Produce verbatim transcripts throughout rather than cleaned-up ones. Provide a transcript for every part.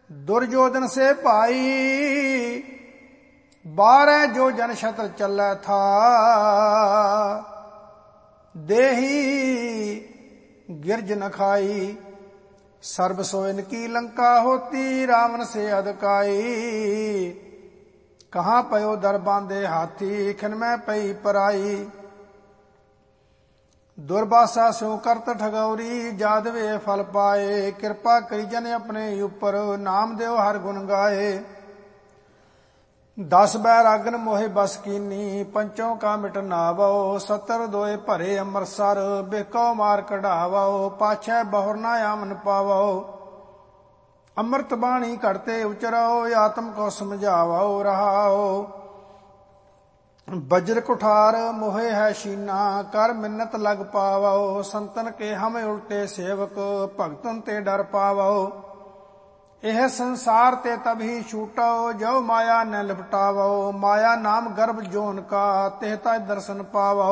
दुर्योधन से भाई बारह जो जन शत्र चलै था। देही गिरज न खाई सर्ब सोइन की लंका होती। रावण से अधकाई कहाँ पयो दर बांधे हाथी। खिन में पई पराई दुर्वासा स्यो करत ठगौरी। जादवे फल पाए कृपा करी जन अपने ऊपर। नाम देव हर गुण गाए दस बैरागन मोहे बस कीनी। पंचों का मिट नावो सत्तर दोए भरे अमरसर। बेको मार कढ़ावो पाछै बहुर ना आमन पावो। अमृत बाणी करते उचरो आत्म को समझावो रहाओ। वज्र कुठार मोहे है शीना कर मिन्नत लग पावो। संतन के हम उल्टे सेवक भगतन ते डर पावो। यह संसार ते तभी छूटो जो माया न लिपटावो। माया नाम गर्भ जोन का तेहता दर्शन पावो।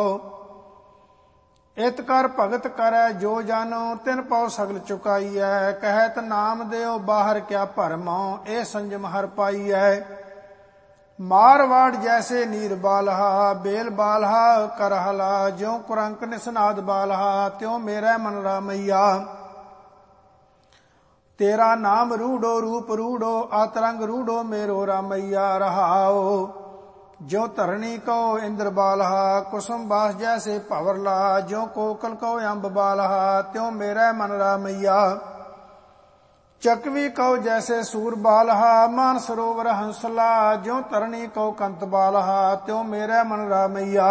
इत कर भगत करे जो जानो तिन पाओ सगल चुकाईयै। कहत नाम देव बाहर क्या भरमो ए संजम हर पाईयै। मारवाड़ जैसे नीर बालहा बेल बालहा करहला। ज्यों कुरंक निसनाद बालहा त्यों मेरा मन रामैया। तेरा नाम रूढ़ो रूप रूढ़ो आतरंग रूढ़ो मेरो रामैया रहाओ। ज्यों धरणी को इंद्र बालहा कुसुम बास जैसे भंवरला। ज्यों कोकल को अम्ब बालहा त्यों मेरा मन रामैया। चकवी कौ जैसे सूर बालहा मान सरोवर हंसला। ज्यों तरणी कौ कंत बालहा त्यों मेरा मन रामैया।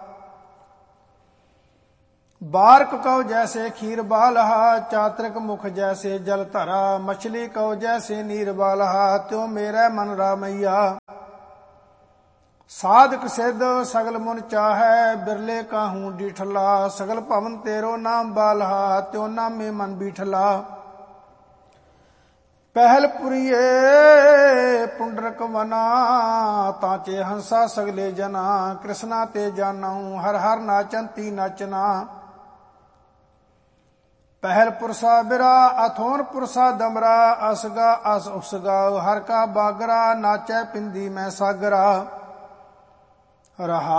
बारक कौ जैसे खीर बालहा चातृक मुख जैसे जल धरा। मछली कौ जैसे नीर बालहा त्यों मेरा मन रामैया। साधक सिद्ध सगल मुन चाहै बिरले काहू डीठला। सगल भवन तेरो नाम बालहा त्यों नामे मन बीठला। पहल पुरिये पुंडरक वना तांचे हंसा सगले जना। कृष्णा ते जानऊ हर हर नाचंती नाचना। पहल पुरसा बिरा अथोन पुरसा दमरा। असगा अस उसगा हर का बागरा नाचै पिंदी में सागरा रहा।